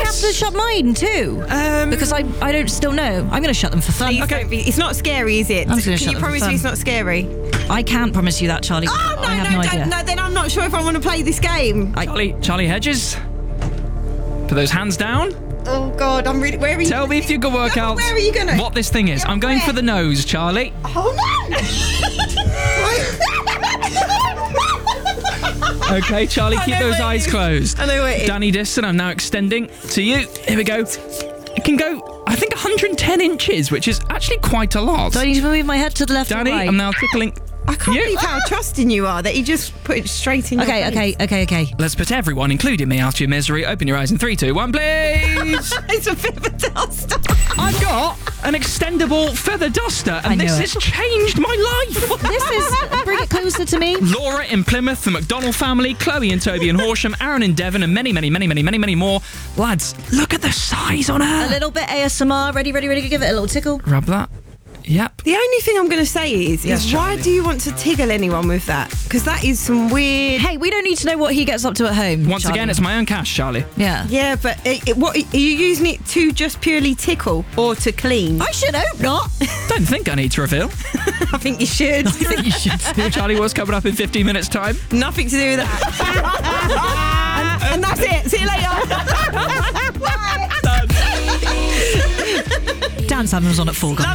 have to shut mine too? Because I don't still know. I'm going to shut them for fun. Please don't be. It's not scary, is it? I'm just gonna Can shut you them for promise fun. me it's not scary? I can't promise you that, Charlie. Oh, I have no idea. no, then I'm not sure if I want to play this game. Charlie Hedges. Put those hands down. Oh, God, I'm really... Where are you? Tell me if you can work out Where are you going to... what this thing is. I'm going for the nose, Charlie. Oh, no! Okay, Charlie, keep those eyes closed. I know where it is. Danny Diston, I'm now extending to you. Here we go. It can go, I think, 110 inches, which is actually quite a lot. Do I need to move my head to the left Danny, or right? I'm now tickling. I can't believe how trusting you are that you just put it straight in your face. Okay. Let's put everyone, including me, out of your misery. Open your eyes in 3, 2, 1, please. It's a bit of a duster. I've got an extendable feather duster, and this has changed my life. This is... Bring it closer to me. Laura in Plymouth, the McDonald family, Chloe and Toby in Horsham, Aaron in Devon, and many, many, many, many, many, many more. Lads, look at the size on her. A little bit ASMR. Ready. Give it a little tickle. Rub that. Yep. The only thing I'm going to say is why do you want to tickle anyone with that? Because that is some weird... Hey, we don't need to know what he gets up to at home. Once again, it's my own cash, Charlie. Yeah. Yeah, but what are you using it to just purely tickle or to clean? I should hope not. Don't think I need to reveal. I think you should. You should. Charlie, what's coming up in 15 minutes' time? Nothing to do with that. and that's it. See you later. Dan Salmon was on at 4, guys.